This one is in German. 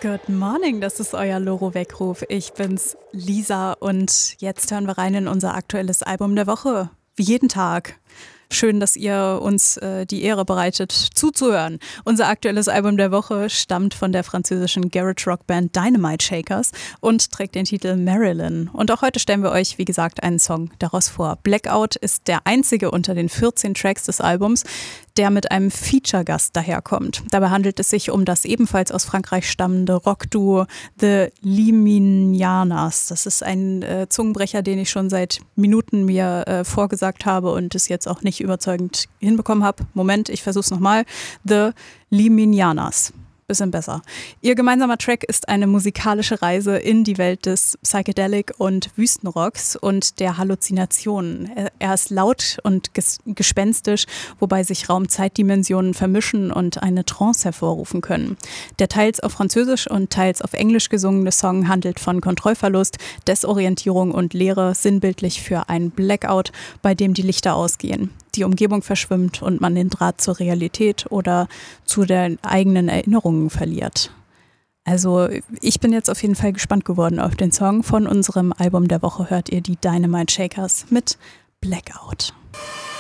Good morning, das ist euer Loro-Weckruf. Ich bin's, Lisa, und jetzt hören wir rein in unser aktuelles Album der Woche. Wie jeden Tag. Schön, dass ihr uns die Ehre bereitet, zuzuhören. Unser aktuelles Album der Woche stammt von der französischen Garage-Rock-Band Dynamite Shakers und trägt den Titel Marilyn. Und auch heute stellen wir euch, wie gesagt, einen Song daraus vor. Blackout ist der einzige unter den 14 Tracks des Albums, der mit einem Feature-Gast daherkommt. Dabei handelt es sich um das ebenfalls aus Frankreich stammende Rockduo The Liminianas. Das ist ein Zungenbrecher, den ich schon seit Minuten mir vorgesagt habe und es jetzt auch nicht überzeugend hinbekommen habe. Moment, ich versuch's nochmal. The Liminianas. Bisschen besser. Ihr gemeinsamer Track ist eine musikalische Reise in die Welt des Psychedelic und Wüstenrocks und der Halluzinationen. Er ist laut und gespenstisch, wobei sich Raum-Zeit-Dimensionen vermischen und eine Trance hervorrufen können. Der teils auf Französisch und teils auf Englisch gesungene Song handelt von Kontrollverlust, Desorientierung und Leere, sinnbildlich für ein Blackout, bei dem die Lichter ausgehen, die Umgebung verschwimmt und man den Draht zur Realität oder zu den eigenen Erinnerungen verliert. Also ich bin jetzt auf jeden Fall gespannt geworden auf den Song. Von unserem Album der Woche hört ihr die Dynamite Shakers mit Blackout.